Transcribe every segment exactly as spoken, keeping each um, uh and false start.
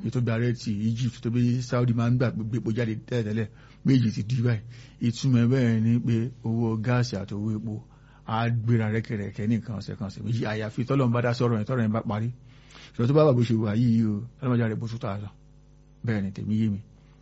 ètò ìgbàrẹ́ ti Egypt tó bí Saudi máa ń gbà gbé epo jáde tẹ́lẹ̀tẹ́lẹ̀ méjì ti di báyìí ìtumọ̀ bẹ́ẹ̀ ni pé owó gáàsì àti owó epo á gbéra rẹ́kẹ̀rẹ̀kẹ́ ní nǹkan ọ̀sẹ̀ kan ọ̀sẹ̀ méjì àyàfi tọ́lọ́ ń bá dá sọ̀rọ̀ yẹn tọ́rọ̀ yẹn bá parí ṣùgbọ́n tó bá bàbá ṣe wà yìí o ọlọ́mọdé rẹ̀ bó tó tà lọ bẹ́ẹ̀ ni tèmi yé mi.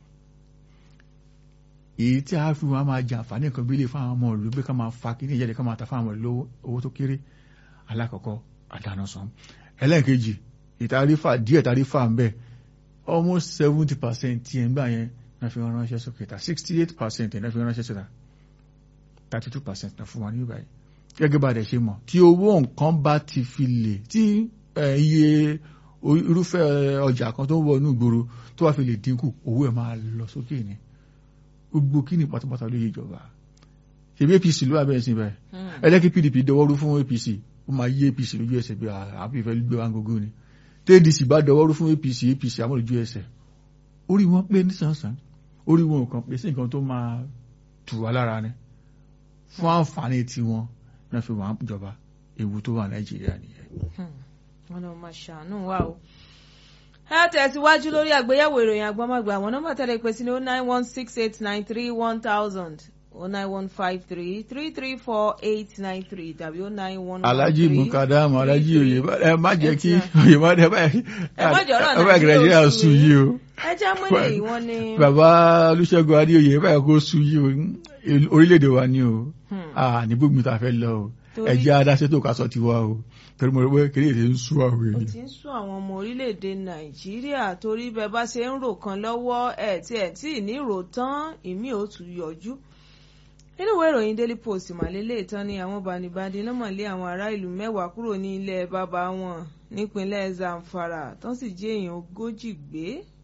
èyí tí a fi wọn máa jẹ àǹfààní nǹkan bí ilé fáwọn ọmọ ìlú pé ká máa fa kí ní ìjáde ká máa ta fáwọn ọmọ ìlú owó tó kéré alákọ̀ọ́kọ́ àdáná san. ẹlẹ́ẹ̀kejì ìtarífà díẹ̀ tarífà ń bẹ almost seventy percent tí ẹ̀ ń gbà yẹn náà fi wọn ránṣẹ́ sókè ta sixty eight percent náà fi wọn ránṣẹ́ síta thirty two percent náà fún wa ní ìbáyìí. gẹ́gẹ́ bá a dẹ̀ ṣe mọ̀ tí owó nǹkan bá ti fi lè tí iye irúfẹ́ ọjà kan tó ń wọ inú ìgboro tó wá fi lè dínkù owó ẹ̀ máa lọ sókè ni gbogbo kí ni pátápátá lóye ìjọba ṣebí A P C ló wà bẹ́ẹ̀ sí bẹ́ẹ̀ ẹlẹ́kí P D P dọwọ́rú fún A P C ó máa yí A P C lójú ẹsẹ̀ bí àbí ìfẹ́ gbé wa gógó ni T D C bá dọwọ́rú fún A P C A P C àmọ́ lójú ẹsẹ̀ orí wọn pé nísànsán orí wọn kan pèsè nǹkan tó máa tù wá lára ni fún àǹfààní tiwọn náà fi wà ń jọba ewu tó wà Nàìjíríà nìyẹn. wọn lọ máa ṣàánú wa o. ẹ tẹ̀síwájú lórí àgbéyẹ̀wò ìròyìn àgbọ́mọ̀gbà àwọn nọ́mbà tẹ́lẹ̀ pé sí ní oh nine one six eight nine three one thousand oh nine one five three three three four eight nine three tàbí oh nine one one three. Alhaji Mukadamu Alhaji oyè ẹ má jẹ́ kí oyè má dé báyìí ẹ má jọ̀rọ̀ náà Nàìjíríà sùn yìí o. ẹ jẹ́ mọ́lẹ̀ yìí wọ́n ní. bàbá Olúṣẹ́gun Adéoyè báyìí kó sùn yìí o orílẹ̀-èdè wa ni o ní gbogbo ta fẹ́ lọ o ẹ jẹ́ adáṣẹ́ tó kásọ̀ ti wá o torí mo rò pé kéré èdè ń sún àwọn èèyàn. ó ti ń sún àwọn ọmọ orílẹ̀-èdè Nàìjíríà torí bẹ́ẹ̀ bá ṣe ń rò kan lọ́wọ́ ẹ̀ tí ẹ̀ tí ì ní rò tán ìmí ò tún yọjú. nínú ìwé ìròyìn Daily Post ìmàlélẹ̀ ìtàn ni àwọn bàǹdìbàǹdì náà mọ̀lé àwọn ará ìlú mẹ́wàá kúrò ní ilẹ̀ bàbá wọn nípínlẹ̀ Zamfara tó sì jí èèyàn ogójì gbé.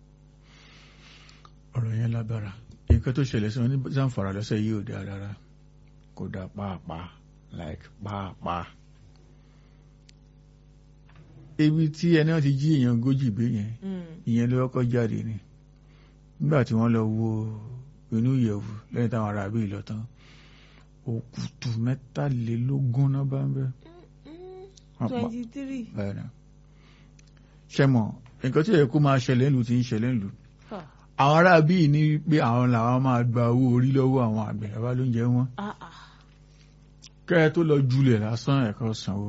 ọ̀rọ̀ yẹn lágbára nǹkan tó ṣẹlẹ̀ sí wọn ní Zamfara lọ́sẹ̀ yìí ò dáa rárá kò dáa pàápàá like pàápàá ibi tí ẹni wọn ti jí èèyàn ogójì gbé yẹn ìyẹn ló kọ́kọ́ jáde ni nígbà tí wọ́n lọ wo inú ìyẹ̀wù lẹ́yìn táwọn ará bí lọ tán òkùtù mẹ́tàlélógún náà bá ń bẹ. twenty three. ṣẹ́mọ̀ nǹkan tí èkó máa ṣẹlẹ̀ ńlù ti ń ṣẹlẹ̀ ńlù àwọn ará bí ní pé àwọn làwọn máa gba owó orí lọ́wọ́ àwọn àgbẹ̀ bàbá ló ń jẹ wọ́n kẹ́ ẹ tó lọ julẹ̀ lásán ẹ̀kọ́ sanwó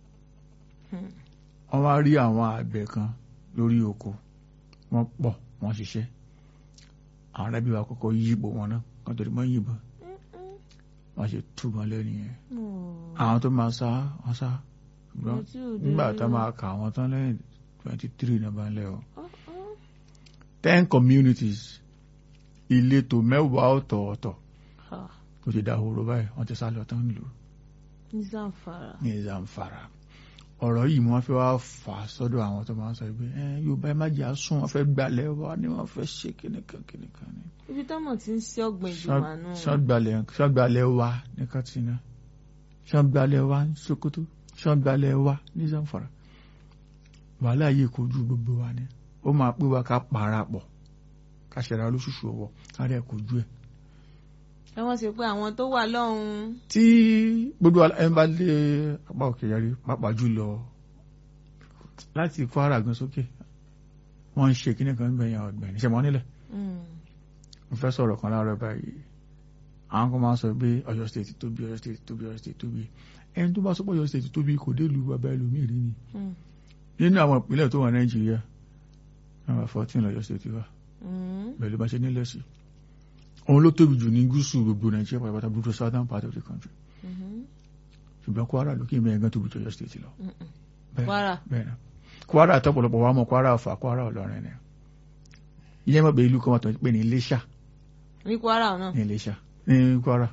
wọ́n wá rí àwọn àgbẹ̀ kan lórí oko wọ́n pọ̀ wọ́n ṣiṣẹ́ àwọn arábí wa kọ́kọ́ yíbò wọn náà kan tó di mọ́ yìnbọn wọ́n ṣe túbọ̀ lẹ́nu yẹn àwọn tó máa sá wọ́n sá nígbà tó máa kà wọ́n tán lẹ́yìn twenty three náà bá ń lẹ́ o ten communities ìletò mẹ́wàá ọ̀tọ̀ọ̀tọ̀ ó ti dahoro báyìí wọ́n ti sá lọ tán lù ní Zamfara. ní Zamfara ọ̀rọ̀ yìí mo fẹ́ wá fà sọ́dọ̀ àwọn tó máa ń sọ pé ẹ Yorùbá ẹ má jẹ́ àsùn wọ́n fẹ́ gbalẹ̀ wa ni wọ́n fẹ́ ṣe kìnìkan kìnìkan ni. ibi táwọn ti ń ṣe ọ̀gbìn ìjọba náà. ṣọ́gbalẹ̀ wa ní Katsina ṣọ́gbalẹ̀ wa ní Sokoto ṣọ́gbalẹ̀ wa ní Zamfara wàhálà yìí kojú gbogbo wa ni ó máa pé wa ká parapọ̀ ká ṣẹ̀ra olóṣùṣù ọwọ́ ká rẹ̀ kojú ẹ̀. ẹ wọ́n ṣe pé àwọn tó wà lọ́hùn-ún. tí gbogbo ẹ bá lé apá òkè yẹrí pàápàá jùlọ láti Kwara gan sókè wọ́n ń ṣe kíní kan gbẹ̀yìn ọ̀gbẹ̀ni ṣe mọ́ nílẹ̀. mo fẹ́ sọ̀rọ̀ kan láàárọ̀ báyìí àwọn kan máa ń sọ pé Ọ̀yọ́ state tóbi Ọ̀yọ́ state tóbi Ọ̀yọ́ state tóbi ẹni tó bá sọ pé Ọ̀yọ́ state tóbi kò dé lu bàbá ẹlòmíì rí ni. nínú àwọn ìpínlẹ̀ tó wà Nàìjíríà number fourteen lọ́yọ́ state wà pẹ̀lú bá ṣe nílẹ̀ sí òun ló tóbi jù ní gúúsù gbogbo Nàìjíríà pàápàá gbogbo southern part of the country ṣùgbọ́n Kwara lókè mẹ́ẹ̀gán tóbi jù Ọ̀yọ́ state lọ. bẹ́ẹ̀ Kwara àtọ́pọ̀lọpọ̀ wa mọ̀ Kwara Ọ̀fà Kwara Ọlọ́rin ni ìyẹn mọ̀ pé ìlú kan wà tó ń pè ní Iléṣà. ní Kwara náà. ní Iléṣà ní Kwara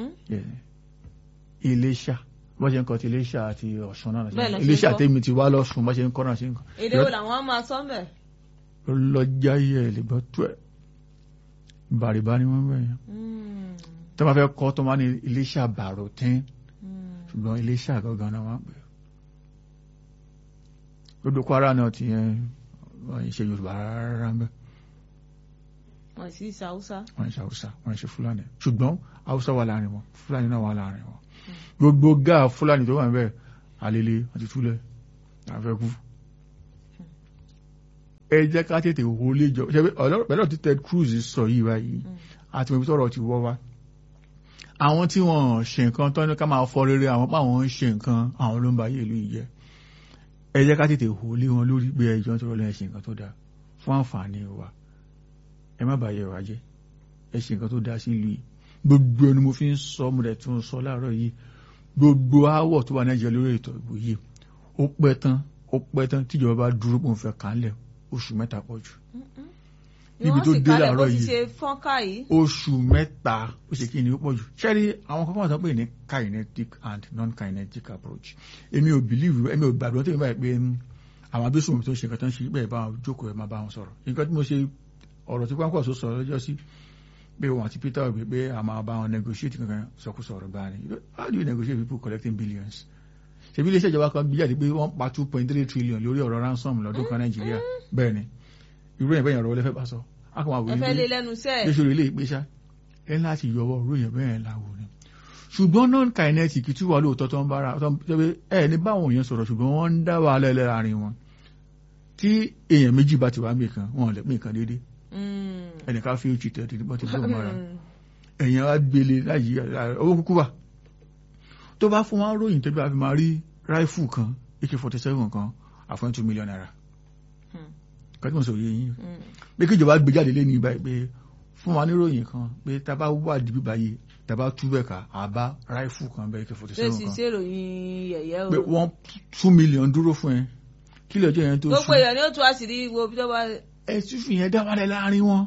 Iléṣà bọ́ ṣe ń kọ́ ti Iléṣà àti Ọ̀ṣun náà Iléṣà tèmi ti wá lọ́ṣun bọ́ ṣe ń kọ́ náà ṣe ń kọ́. èdè wo làwọn máa sọ bẹ́ẹ̀. lọ́jà yẹ lè gbọ́ tó ẹ̀ bàrìbá ni wọ́n bẹ̀yẹn tó máa fẹ́ kọ́ tó máa ní Iléṣà bàrò tín ṣùgbọ́n Iléṣà gangan náà wọ́n pè lódò Kwara náà ti yẹn wọ́n ṣe Yorùbá rárá ń bẹ́ wọ́n sì ṣe Haúsá wọ́n ṣe Haúsá wọ́n ṣe Fúlàní ṣùgbọ́n Haúsá wà láàrin wọn Fúlàní náà wà láàrin wọn gbogbo gáà Fúlàní tó wà ń bẹ́ àlele àti túlẹ̀ àfẹ́kú ẹ jẹ́ ká tètè wọlé jọ pẹ̀lú tí Ted Cruz sọ yìí báyìí àti ibi tọ́rọ̀ ti wọ́ wá àwọn tí wọ́n ṣe nǹkan tán ní ká máa fọ rere àwọn páwọn ń ṣe nǹkan àwọn ló ń ba ayé ìlú yìí jẹ́ ẹ jẹ́ ká tètè wọlé wọn lórí pé ẹjọ́ tó rọlẹ́ ṣe nǹkan tó dáa fún àǹfààní wa ẹ má bàa yẹ wá jẹ́ ẹ ṣe nǹkan tó dáa sí ìlú yìí gbogbo ẹni mo fi ń sọ mo dẹ̀ tún sọ láàárọ̀ yìí gbogbo aáwọ̀ tó wà Nàìjíríà lórí ètò ìbò yìí ó pẹ́ tán ó pẹ́ tán tíjọba bá dúró pò ń fẹ́ kánlẹ̀ oṣù mẹ́ta pọ̀ jù níbi tó dé láàárọ̀ yìí oṣù mẹ́ta ó ṣe kí ni ó pọ̀ jù ṣẹ́rí àwọn kankan tó pè ní kinetic and non-kinetic approach èmi ò believe èmi ò gbàgbọ́ tó yẹ báyìí pé àwọn abésùnmù tó ṣe nǹkan tó ń ṣe bẹ́ẹ̀ bá wọn jókòó ẹ̀ máa bá wọn sọ̀rọ̀ nǹkan tí mo ṣe ọ̀rọ̀ tí pápá ọ̀ṣọ́ sọ̀rọ̀ lọ́jọ́ sí pé wọn àti Peter Obi pé a máa bá wọn negotiate kankan sọkúsọ ọ̀rọ̀ gbáà ni how do you negotiate people collecting billions ṣebí iléeṣẹ́ ìjọba kan bí jáde pé wọ́n pa two point three trillion lórí ọ̀rọ̀ ransom lọ́dún kan Nàìjíríà bẹ́ẹ̀ ni irú ẹ̀ bẹ́ẹ̀ ọ̀rọ̀ wọlé fẹ́ bá sọ akọ̀ máa wò ní pé ṣe ilé ìpèsà ẹ̀ láti yọwọ́ irú èèyàn bẹ́ẹ̀ láwo ni ṣùgbọ́n non-kinetic tí wà lóòótọ́ tó ń bára ẹ̀ ní báwọn èèyàn sọ̀rọ̀ ṣùgbọ́n wọ́n ń dá wàhálà láàrin wọn tí èèyàn méjì bá ti wá mí kan wọn lè pín nǹkan déédé ẹnìkan fi ojú tẹ̀ tí wọ́n ti gbọ́ mọ́ra èèyàn á gbélé láyé owó kúkú wà tó bá fún wọn ròyìn tó bá fi máa rí ráìfù kan A K forty-seven kan àfọ̀n two million naira kọ́tí mo sọ yé yín pé kí ìjọba gbé jáde lé ní ibà pé fún wa níròyìn kan pé tá a bá wà dìbí báyìí tá a bá tú bẹ́ẹ̀ ká àbá ráìfù kan bẹ́ẹ̀ A K forty-seven kan ṣé sì ṣèròyìn yẹ̀yẹ́ o pé wọ́n two million dúró fún ẹ kí lè jẹ́ yẹn tó sùn gbogbo èèyàn ni ó tún àṣírí wo bí tó bá. ẹ tún fi yẹn dá wálẹ̀ láàrin wọn.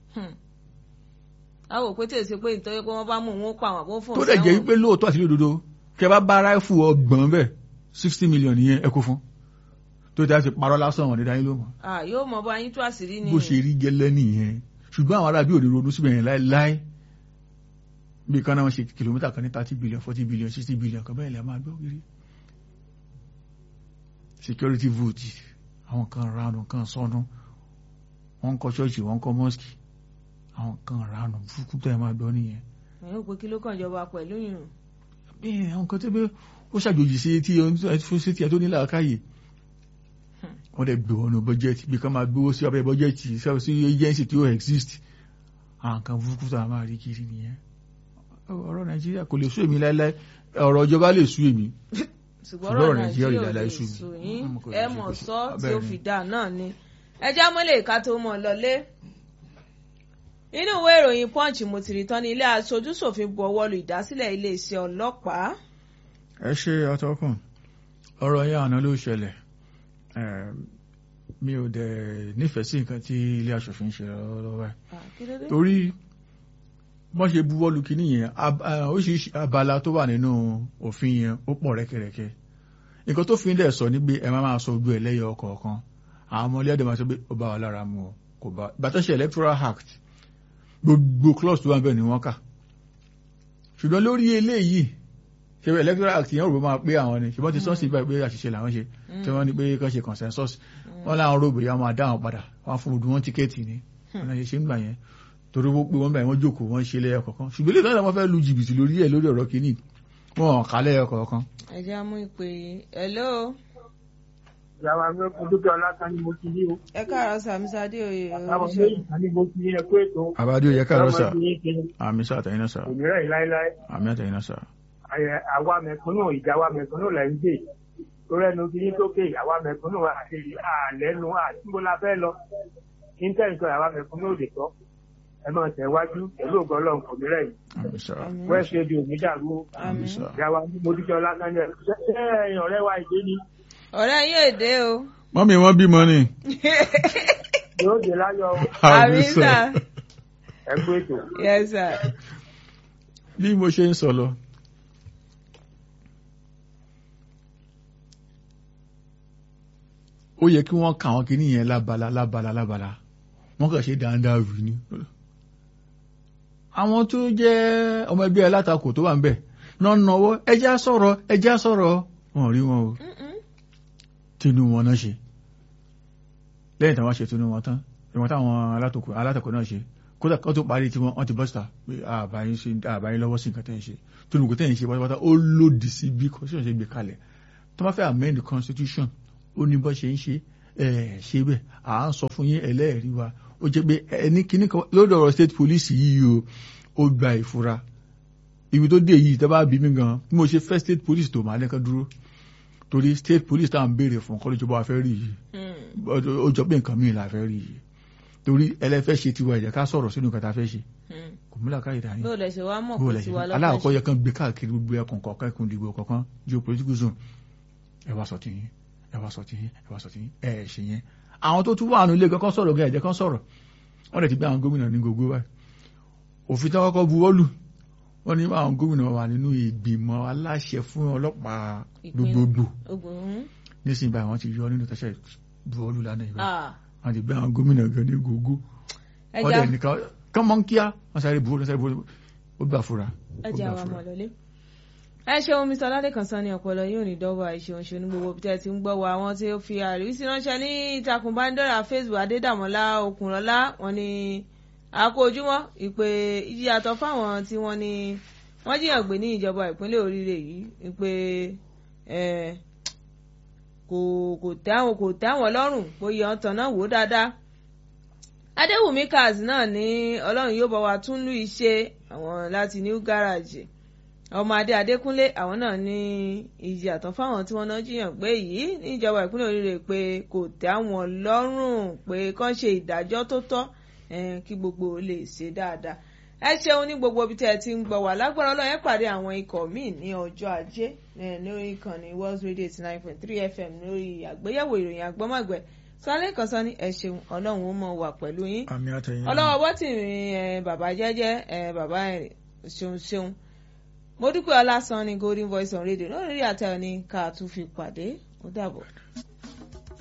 a wò pé tèèṣe pé ìtọ́jú pé wọ́n bá mú wọn pa àwọn àbó fún tó dẹ̀ jẹ́ pé lóòótọ́ àti lódodo kẹ bá bá ráìfù ọgbọ̀n bẹ́ẹ̀ sixty million yẹn ẹ kó fún tó dẹ̀ ti parọ́ lásán wọn dídá yín ló mọ̀. yóò mọ bá yín tó àṣírí ni. bó ṣe rí gẹ́lẹ́ nìyẹn ṣùgbọ́n àwọn arábí ò lè ronú síbẹ̀ yẹn láéláé bí kan náà wọ́n ṣe kìlómítà kan ní thirty billion forty billion sixty billion kan bẹ́ẹ̀ lẹ́ máa gbọ́ kiri security vote àwọn kan ránù kan sọnù wọ́n kọ́ ṣọ́ọ̀ṣì wọ́n kọ́ mọ́sìkì àwọn kan ránù fúkú tó ẹ máa gbọ́ nìyẹn. ẹ̀yìn òpè kí ló kàn jọba pẹ̀lú yìnyín. bẹ́ẹ̀ àwọn kan tó bẹ́ ó ṣàjòjì sí etí fún sí ti ẹ tó ní làákàyè wọ́n dẹ̀ gbé wọn ní bọ́jẹ́tì bí kan máa gbówó sí abẹ́ bọ́jẹ́tì sí agency tí ó exist àwọn kan fúkú tó a máa rí kiri nìyẹn. ọ̀rọ̀ Nàìjíríà kò lè sú èmi láéláé ọ̀rọ̀ ìjọba lè sú èmi ṣùgbọ́n ọ̀rọ̀ Nàìjíríà ò lè sùn yín ẹ mọ̀ sọ tí ó fi dà náà ni ẹjẹ́ amúlẹ̀ ìka tó mọ̀ lọlé. nínú ìwé ìròyìn Punch mo ti rí tán ní ilé aṣojúṣòfin bu ọwọ́ lu ìdásílẹ̀ iléeṣẹ́ ọlọ́pàá. ẹ ṣe atọ́kùn ọ̀rọ̀ yẹn àná ló ṣẹlẹ̀ mi ò dẹ̀ nífẹ̀ẹ́ sí nǹkan tí ilé aṣòfin ṣe lọ́wọ́ ẹ̀ torí wọ́n ṣe buwọ́ lu kínní yẹn oríṣiríṣi abala tó wà nínú òfin yẹn ó pọ̀ rẹ́kẹrẹ́kẹ́ nǹkan tó fi ń dẹ̀ sọ ní pé ẹ má máa sọ ojú ẹ̀ lẹ́yọ ọ̀kọ̀ọ̀kan àwọn ọmọ ilé ẹ̀dẹ̀ máa sọ pé ó bá wa lára mu ọ kò bá bàtà ṣe electoral act gbogbo clause tó wà bẹ́ẹ̀ ni wọ́n kà ṣùgbọ́n lórí eléyìí ṣe electoral act yẹn rò máa pé àwọn ni ṣùgbọ́n ti sọ́ọ̀sì gbà pé àṣìṣe làwọn ṣe tí wọ́n ní pé kàn ṣe consensus wọ́n láwọn rògbò yà máa dá àwọn padà wọ́n fún gbogbo wọn tíkẹ́ẹ̀tì ni wọ́n ṣe ṣe ń gbà yẹn torí wọ́n pé wọ́n bá wọn jókòó wọ́n ṣe lẹ́yọ kọ̀ọ̀kan ṣùgbọ́n ilé ìtọ́jú wọn fẹ́ lu jìbìtì lórí ẹ̀ lórí ọ̀rọ̀ kìíní wọn kà lẹ́yọ kọ̀ọ̀kan. ẹ jẹ́ mú ìpè hello. ìyàwó àmì ọdúnkẹ́ ọlátàn ni mo ti ní o. ẹ káàárọ̀ sà mísà adéoyè oríṣiríṣi. àwọn ọmọ mi ní ẹkú ètò. àbádé yẹ káàárọ̀ sà àmì sà àtẹ̀yìn náà sà. òmíràn yìí láéláé. àmì àtẹ̀yìn náà sà. àwa mẹ̀kúnnù ìjà wa mẹ̀kúnnù là ń dè torí ẹnu kí ní tókè àwa mẹ̀kúnnù àti àlẹ́nu àtúbọ̀ la fẹ́ lọ íńtẹ́ǹtì àwa mẹ̀kúnnù òde tọ́ ẹ máa tẹ̀ wájú pẹ̀lú ògbọ́ ọlọ́run kò mìíràn yìí. west radio mi dàrú ìyàwó mo dúpẹ́ ọlátàní ẹ̀ ṣé ẹ̀yin ọ̀rẹ́ wa ìdí ni. ọ̀rẹ́ yín èdè o. mọ́mí wọ́n bímọ ni. yóò dé láyọ̀ o. àmì sà. ẹ kú ètò. yes sir. bí mo ṣe ń sọ lọ. ó yẹ kí wọ́n kà wọ́n kí nìyẹn lábala lábala lábala wọ́n kàn ṣe dáadáa rù ní. àwọn tó jẹ́ ọmọ ẹgbẹ́ alátakò tó wà ń bẹ̀ náà náwó ẹjá sọ̀rọ̀ ẹjá sọ̀rọ̀ wọn rí wọn o tinú wọn náà ṣe lẹ́yìn táwọn ṣe tinú wọn tán ìwọ̀n táwọn alátakò náà ṣe kódà kó tó parí tí wọ́n ti bọ́sítà pé àbáyé lọ́wọ́ sí nǹkan tẹ́ ń ṣe tó nùkú tẹ́ ń ṣe pátápátá ó lòdì sí bí constitution ṣe gbé kalẹ̀ tó bá fẹ́ amend the constitution ó ní bọ́ ṣe ń ṣe ẹ̀ ṣe bẹ́ẹ̀ à ń sọ fún yín ẹlẹ́ẹ̀rí wa ó jẹ́ pé ẹni kíní kan lórí ọ̀rọ̀ state police yìí o ó gba ìfura ibi tó dé yìí tẹ́ bá bí mi gan bí mo ṣe fẹ́ state police tó máa lẹ́kàn dúró torí state police tá à ń béèrè fún kọ́ lójúbọ afẹ́ rí yìí ó jọ pé nǹkan míì la fẹ́ rí yìí torí ẹlẹ́fẹ́ ṣe tiwa ẹ̀jẹ̀ ká sọ̀rọ̀ sínú nǹkan tá a fẹ́ ṣe kò múlá káyìí dání bó lẹ ṣe wá mọ̀ kó tiwa lọ́fẹ́ ṣe aláàkọ́ yẹ kán gbé káàkiri gbogbo ẹkùn kọ̀ọ̀kan ẹkùn ìdìbò kọ̀ọ̀kan geopolitical zone ẹ wá sọ ti yín ẹ wá sọ ti yín ẹ wá sọ ti yín ẹ ṣe yẹn àwọn tó tún wà nínú ilé kan sọ̀rọ̀ gan ẹ̀jẹ̀ kan sọ̀rọ̀ wọ́n lè ti gbé àwọn gómìnà ní gbogbo báyìí òfin tí wọ́n kọ́kọ́ buwọ́lù wọ́n ní àwọn gómìnà wà nínú ìgbìmọ̀ aláṣẹ fún ọlọ́pàá gbogbogbò nísìnyí báyìí wọ́n ti yọ nínú tẹ́sẹ̀ buwọ́lù lánàá ìgbà wọ́n ti gbé àwọn gómìnà gan ní gbogbo ọdẹ nìkan kán mọ́ ń kíá wọ́n sáré buwọ́lù sáré buwọ́lù ó gbà fúra ẹ jẹ́ àwọn ọmọ lọlé ẹ ṣeun Mr. Ọládékan Sanni ọpọlọ yóò ní dọ́wọ́ àìṣeun ṣe ní gbogbo bí tẹ́ ti ń gbọ́ wa àwọn tí ó fi àríwísí ránṣẹ́ ní ìtàkùn báńdọ́rà Facebook Adédàmọ́lá Òkùnrọ́lá wọn ni àkó ojúmọ́ ìpè ìyàtọ̀ fáwọn tí wọ́n ní wọ́n jiyàn gbé ní ìjọba ìpínlẹ̀ Oríire yìí ìpè kò kò tẹ́ àwọn kò tẹ́ àwọn lọ́rùn bóyá ọ̀tàn náà wò dáadáa Adéwùmí Kaz náà ní Ọlọ́run yóò bá wa tún lù iṣẹ́ àwọn láti New Garage ọmọ Adé Adékúnlé àwọn náà ní ìyàtọ̀ fáwọn tí wọ́n náà jiyàn gbé yìí níjọba ìpínlẹ̀ Oríire pé kò tẹ́ àwọn lọ́rùn pé kán ṣe ìdájọ́ tó tọ́ kí gbogbo lè ṣe dáadáa ẹ ṣeun ní gbogbo ibi tí ẹ ti ń gbọ́ wà lágbára Ọlọ́run ẹ pàdé àwọn ikọ̀ míì ní ọjọ́ Ajé lórí ìkànnì World Radio eighty nine point three F M lórí àgbéyẹ̀wò ìròyìn àgbọ́mọ̀gbẹ́ Sálẹ̀ kan sọ ní ẹ ṣeun Ọlọ́run ó mọ̀ wà pẹ̀lú yín ọlọ́wọ́ bọ́tì bàbá jẹ́jẹ́ bàbá ṣeun ṣeun mo dúpẹ́ Ọlásàn ní Golden Voice on Radio lórí àtẹ̀wé ní ká tún fi pàdé ó dàbọ̀.